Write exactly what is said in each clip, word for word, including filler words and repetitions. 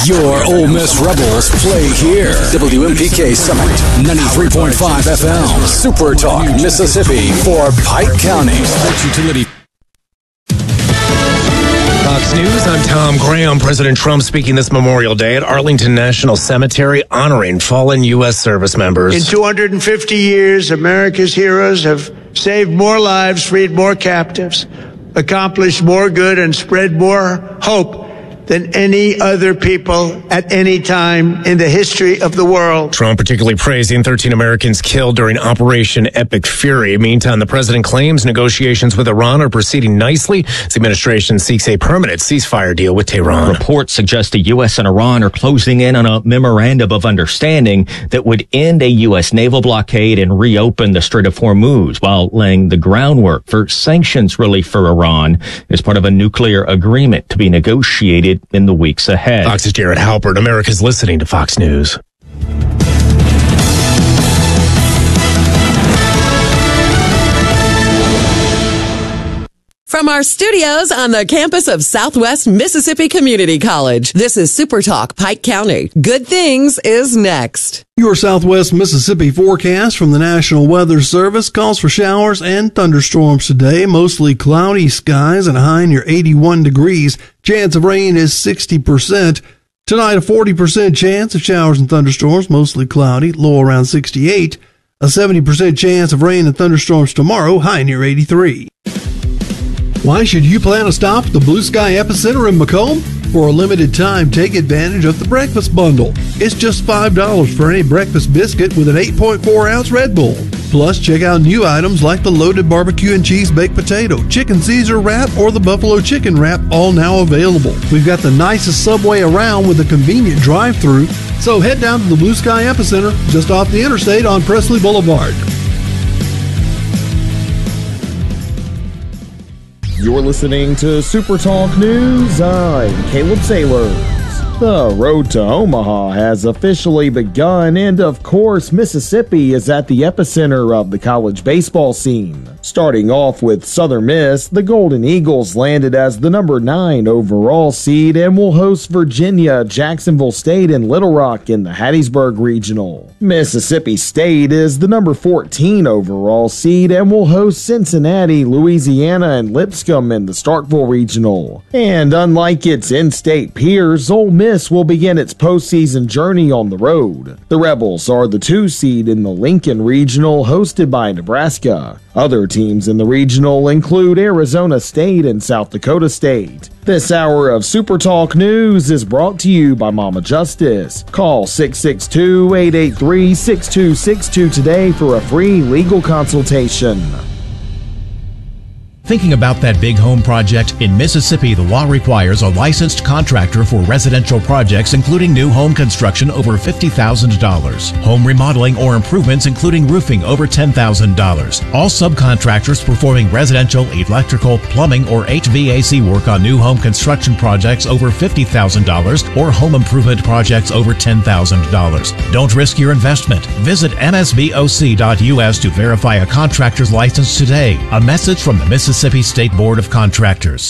Your Ole Miss Rebels play here. W M P K Summit, ninety-three point five F M. Super Talk, Mississippi for Pike County. Sports Utility. Fox News, I'm Tom Graham. President Trump speaking this Memorial Day at Arlington National Cemetery, honoring fallen U S service members. In two hundred fifty years, America's heroes have saved more lives, freed more captives, accomplished more good, and spread more hope than any other people at any time in the history of the world. Trump particularly praising thirteen Americans killed during Operation Epic Fury. Meantime, the president claims negotiations with Iran are proceeding nicely. His administration seeks a permanent ceasefire deal with Tehran. Reports suggest the U S and Iran are closing in on a memorandum of understanding that would end a U S naval blockade and reopen the Strait of Hormuz, while laying the groundwork for sanctions relief for Iran as part of a nuclear agreement to be negotiated in the weeks ahead. Fox's Jared Halpert. America's listening to Fox News. From our studios on the campus of Southwest Mississippi Community College, this is Super Talk Pike County. Good Things is next. Your Southwest Mississippi forecast from the National Weather Service calls for showers and thunderstorms today. Mostly cloudy skies and a high near eighty-one degrees. Chance of rain is sixty percent. Tonight, a forty percent chance of showers and thunderstorms, mostly cloudy, low around sixty-eight. A seventy percent chance of rain and thunderstorms tomorrow, high near eighty-three. Why should you plan a stop at the Blue Sky Epicenter in Macomb? For a limited time, take advantage of the breakfast bundle. It's just five dollars for any breakfast biscuit with an eight point four ounce Red Bull. Plus, check out new items like the loaded barbecue and cheese baked potato, chicken Caesar wrap, or the buffalo chicken wrap, all now available. We've got the nicest Subway around with a convenient drive-thru. So head down to the Blue Sky Epicenter, just off the interstate on Presley Boulevard. You're listening to Super Talk News. I'm Caleb Sailors. The road to Omaha has officially begun, and of course, Mississippi is at the epicenter of the college baseball scene. Starting off with Southern Miss, the Golden Eagles landed as the number nine overall seed and will host Virginia, Jacksonville State, and Little Rock in the Hattiesburg Regional. Mississippi State is the number fourteen overall seed and will host Cincinnati, Louisiana, and Lipscomb in the Starkville Regional. And unlike its in-state peers, Ole Miss will begin its postseason journey on the road. The Rebels are the two seed in the Lincoln Regional, hosted by Nebraska. Other teams in the regional include Arizona State and South Dakota State. This hour of Super Talk News is brought to you by Mama Justice. Call six six two, eight eight three, six two six two today for a free legal consultation. Thinking about that big home project? In Mississippi, the law requires a licensed contractor for residential projects, including new home construction over fifty thousand dollars, home remodeling or improvements, including roofing, over ten thousand dollars. All subcontractors performing residential, electrical, plumbing, or H V A C work on new home construction projects over fifty thousand dollars or home improvement projects over ten thousand dollars. Don't risk your investment. Visit M S B O C dot U S to verify a contractor's license today. A message from the Mississippi Mississippi State Board of Contractors.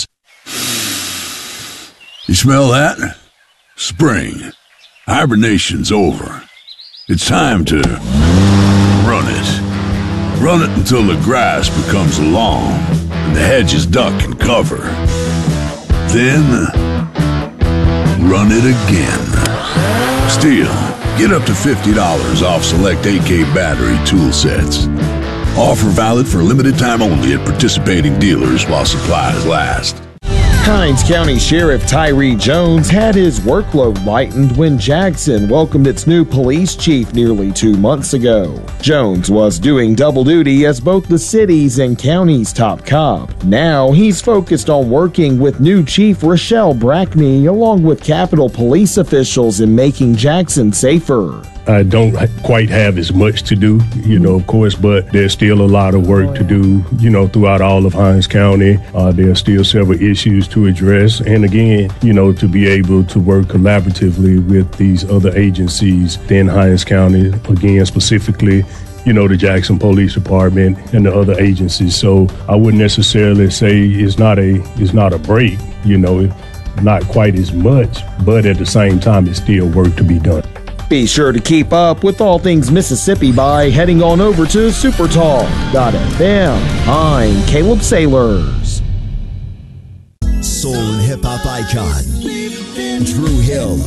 You smell that? Spring. Hibernation's over. It's time to run it. Run it until the grass becomes long and the hedges duck and cover. Then run it again. Still, get up to fifty dollars off select A K battery tool sets. Offer valid for a limited time only at participating dealers while supplies last. Hinds County Sheriff Tyree Jones had his workload lightened when Jackson welcomed its new police chief nearly two months ago. Jones was doing double duty as both the city's and county's top cop. Now he's focused on working with new Chief Rochelle Brackney along with Capitol Police officials in making Jackson safer. I don't quite have as much to do, you know, of course, but there's still a lot of work to do, you know, throughout all of Hinds County. Uh, there are still several issues to address. And again, you know, to be able to work collaboratively with these other agencies in Hinds County, again, specifically, you know, the Jackson Police Department and the other agencies. So I wouldn't necessarily say it's not a, it's not a break, you know. not quite as much, but at the same time, it's still work to be done. Be sure to keep up with all things Mississippi by heading on over to supertalk dot f m. I'm Caleb Sailors. Soul and hip-hop icon, Dru Hill.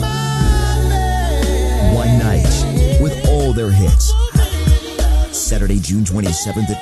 One night with all their hits. Saturday, June twenty-seventh at